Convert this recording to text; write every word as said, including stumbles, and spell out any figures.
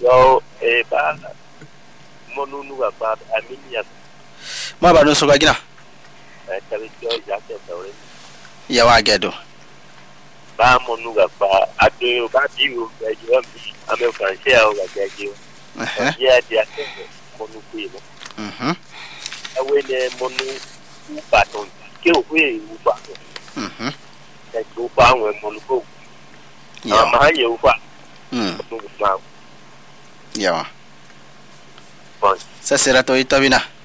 so e ba monu nu ba aminia ma ba no so ga gina e tabi jo ja ke tore ya wa gedo ba monu ga ba ade ba di o ga jo mi ame franche o ga ga jo eh ya dia monu ku no mhm awe ne monu u ba ton ke o we u ba mhm e ko ba won monu ko ya ma ye u ba mm ma ya wa bon sa sera to itabina